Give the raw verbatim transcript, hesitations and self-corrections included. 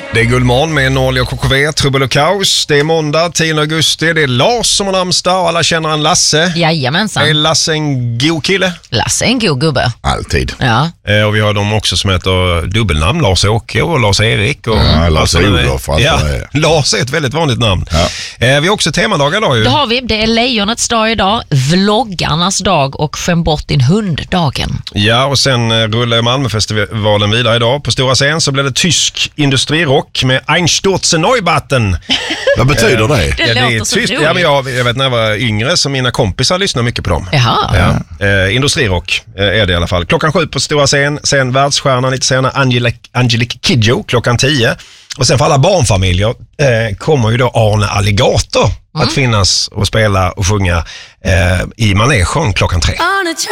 Det är Guldmorgon med Norli och K K V, Trubbel och Kaos. Det är måndag, tionde augusti. Det är Lars som har namnsdag och alla känner en Lasse. Jajamensan. Är Lasse en god kille? Lasse är en god gubbe. Alltid. Ja. Eh, och vi har de också som heter dubbelnamn, Lars-Åke och Lars-Erik. Och Ja, Lars-Olof. Alltså, ja, Lars är ett väldigt vanligt namn. Ja. Eh, vi har också temadagar idag ju. Det har vi. Det är lejonets dag idag, vloggarnas dag och skäm bort din hund-dagen. Ja, och sen eh, rullar Malmöfestivalen vidare idag. På stora scen så blir det tysk industrirock med Einstürzen Neubauten. Vad betyder det? Det Ja, det låter är så tyst. roligt. Ja, men jag, jag vet när jag var yngre så mina kompisar lyssnade mycket på dem. Jaha. Ja. Eh, industrirock eh, är det i alla fall. Klockan sju på stora scen. Sen världsstjärnan lite senare Angelique, Angelique Kidjo klockan tio. Och sen för alla barnfamiljer eh, kommer ju då Arne Alligator mm. att finnas och spela och sjunga eh, i manegen klockan tre.